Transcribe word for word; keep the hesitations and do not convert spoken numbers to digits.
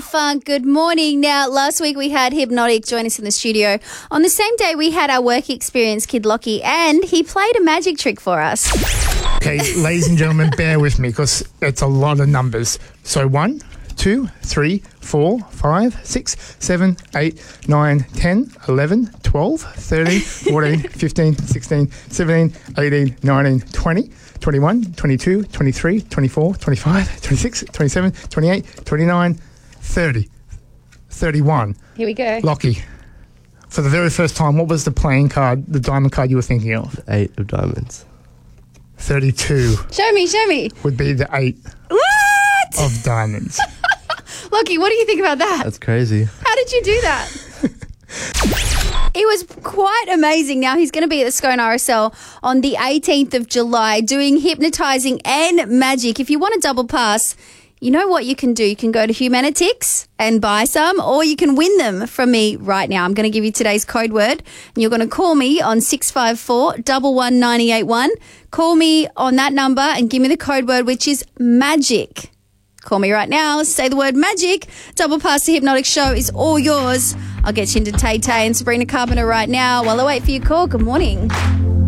Funk. Good morning. Now, last week we had Hypnotic join us in the studio. On the same day, we had our work experience kid Lockie, and he played a magic trick for us. Okay, ladies and gentlemen, bear with me because it's a lot of numbers. So one, two, three, four, five, six, seven, eight, nine, ten, eleven, twelve, thirteen, fourteen, fifteen, sixteen, seventeen, eighteen, nineteen, twenty, twenty-one, twenty-two, twenty-three, twenty-four, twenty-five, twenty-six, twenty-seven, twenty-eight, twenty-nine, thirty, thirty-one. Here we go. Lockie, for the very first time, what was the playing card, the diamond card you were thinking of? Eight of diamonds. thirty-two Show me, show me. would be the eight What? of diamonds. Lockie, what do you think about that? That's crazy. How did you do that? It was quite amazing. Now, he's going to be at the Scone R S L on the eighteenth of July doing hypnotising and magic. If you want a double pass, you know what you can do. You can go to Humanitix and buy some, or you can win them from me right now. I'm going to give you today's code word, and you're going to call me on six five four, one one nine eight one. Call me on that number and give me the code word, which is magic. Call me right now, say the word magic. Double Pass to Hypnotic Show is all yours. I'll get you into Tay Tay and Sabrina Carpenter right now while I wait for your call. Good morning.